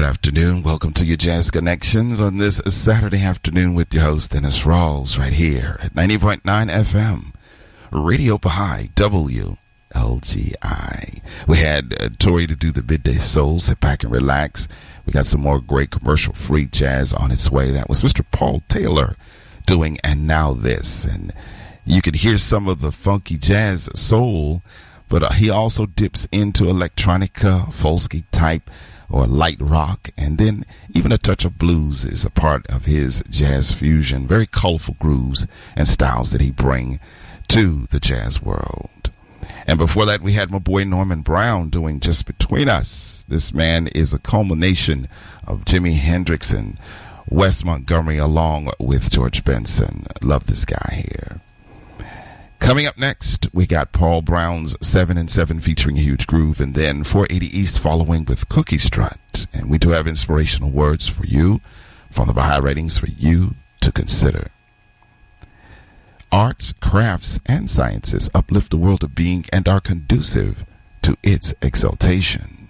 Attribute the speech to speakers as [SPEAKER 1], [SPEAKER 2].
[SPEAKER 1] afternoon. Welcome to your Jazz Connections on this Saturday afternoon with your host, Dennis Rawls, right here at 90.9 FM, Radio Baha'i, WLGI. We had Tori to do the Midday Soul. Sit back and relax. We got some more great commercial-free jazz on its way. That was Mr. Paul Taylor doing And Now This. And you could hear some of the funky jazz soul, but he also dips into electronica, Folksy type, or light rock, and then even a touch of blues is a part of his jazz fusion. Very colorful grooves and styles that he bring to the jazz world. And before that, we had my boy Norman Brown doing Just Between Us. This man is a culmination of Jimi Hendrix and Wes Montgomery along with George Benson. Love this guy here. Coming up next, we got Paul Brown's 7 and 7 featuring Huge Groove, and then 480 East following with Cookie Strut. And we do have inspirational words for you from the Baha'i Writings for you to consider. Arts, crafts, and sciences uplift the world of being and are conducive to its exaltation.